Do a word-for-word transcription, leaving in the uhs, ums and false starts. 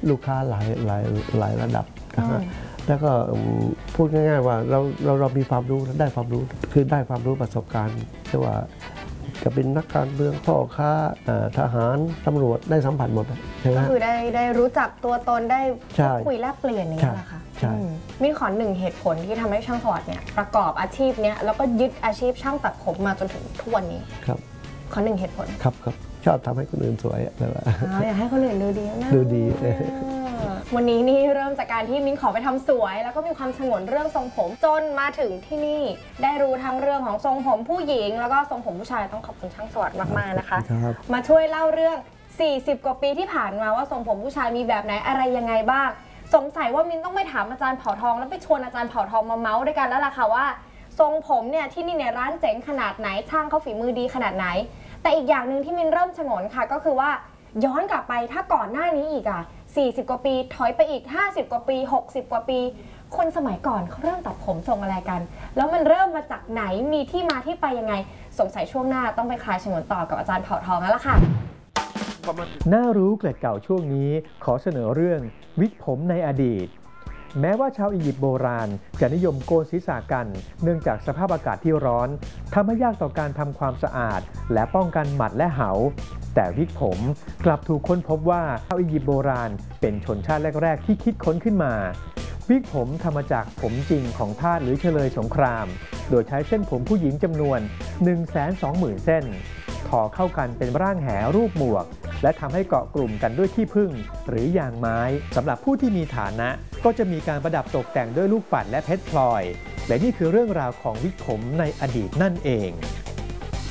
ลูกค้าหลายหลายหลายระดับนะฮะแล้วก็พูดง่ายๆว่าเราเราเรามีความรู้ได้ความรู้คือได้ความรู้ประสบการณ์ที่ว่าจะเป็นนักการเมืองพ่อค้าทหารตำรวจได้สัมผัสหมดใช่ไหมก็คือได้ได้รู้จักตัวตนได้คุยแลกเปลี่ยนนี่แหละค่ะมิ้นขอหนึ่งเหตุผลที่ทำให้ช่างสวัสดิ์เนี่ยประกอบอาชีพเนี้ยแล้วก็ยึดอาชีพช่างตัดผมมาจนถึงทุกวันนี้ครับขอหนึ่งเหตุผลครับครับชอบทำให้คนอื่นสวยอะไรแบบอยากให้คนอื่นดูดีนะดูดีวันนี้นี่เริ่มจากการที่มิ้นขอไปทำสวยแล้วก็มีความฉงนเรื่องทรงผมจนมาถึงที่นี่ได้รู้ทั้งเรื่องของทรงผมผู้หญิงแล้วก็ทรงผมผู้ชายต้องขอบคุณช่างสวัสดิ์มากๆนะคะมาช่วยเล่าเรื่องสี่สิบกว่าปีที่ผ่านมาว่าทรงผมผู้ชายมีแบบไหนอะไรยังไงบ้างสงสัยว่ามิ้นต้องไปถามอาจารย์เผ่าทองแล้วไปชวนอาจารย์เผ่าทองมาเมาส์ด้วยกันแล้วล่ะค่ะว่าทรงผมเนี่ยที่นี่เนี่ยร้านเจ๋งขนาดไหนช่างเขาฝีมือดีขนาดไหนแต่อีกอย่างหนึ่งที่มิ้นเริ่มฉงนค่ะก็คือว่าย้อนกลับไปถ้าก่อนหน้านี้อีกอ่ะสี่สิบกว่าปีถอยไปอีกห้าสิบกว่าปีหกสิบกว่าปีคนสมัยก่อนเขาเริ่มตัดผมทรงอะไรกันแล้วมันเริ่มมาจากไหนมีที่มาที่ไปยังไงสงสัยช่วงหน้าต้องไปคลายฉงนต่อกับอาจารย์เผ่าทองแล้วล่ะค่ะน่ารู้เกล็ดเก่าช่วงนี้ขอเสนอเรื่องวิกผมในอดีตแม้ว่าชาวอียิปต์โบราณจะนิยมโกนศีรษะกันเนื่องจากสภาพอากาศที่ร้อนทำให้ยากต่อการทำความสะอาดและป้องกันหมัดและเหาแต่วิกผมกลับถูกค้นพบว่าชาวอียิปต์โบราณเป็นชนชาติแรกๆที่คิดค้นขึ้นมาวิกผมทำมาจากผมจริงของทาสหรือเฉลยสงครามโดยใช้เส้นผมผู้หญิงจำนวน หนึ่งแสนสองหมื่น เส้นทอเข้ากันเป็นร่างแหรูปหมวกและทำให้เกาะกลุ่มกันด้วยขี้ผึ้งหรือยางไม้สำหรับผู้ที่มีฐานะก็จะมีการประดับตกแต่งด้วยลูกปัดและเพชรพลอยและนี่คือเรื่องราวของวิกผมในอดีตนั่นเอง